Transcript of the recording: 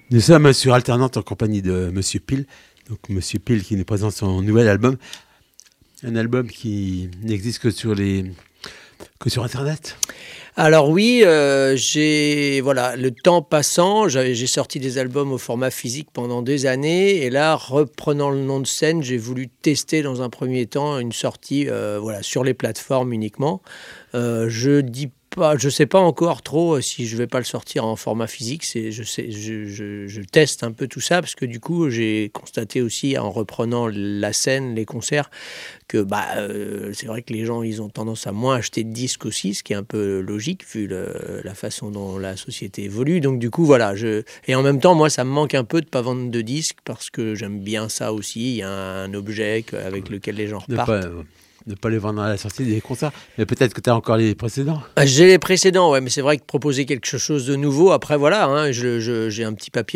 Nous sommes sur Alternante en compagnie de Monsieur Pile. Donc Monsieur Pile qui nous présente son nouvel album. Un album qui n'existe que sur Internet. Alors oui, le temps passant, j'ai sorti des albums au format physique pendant des années, et là, reprenant le nom de scène, j'ai voulu tester dans un premier temps une sortie sur les plateformes uniquement. Je sais pas encore trop si je vais pas le sortir en format physique. Je teste un peu tout ça parce que du coup j'ai constaté aussi en reprenant la scène, les concerts, que c'est vrai que les gens ils ont tendance à moins acheter de disques aussi, ce qui est un peu logique vu la façon dont la société évolue. Donc du coup voilà, et en même temps moi ça me manque un peu de pas vendre de disques parce que j'aime bien ça aussi. Il y a un objet avec lequel les gens repartent. Ne pas les vendre à la sortie des concerts, mais peut-être que tu as encore les précédents. J'ai les précédents, ouais, mais c'est vrai que proposer quelque chose de nouveau, après voilà, j'ai un petit papier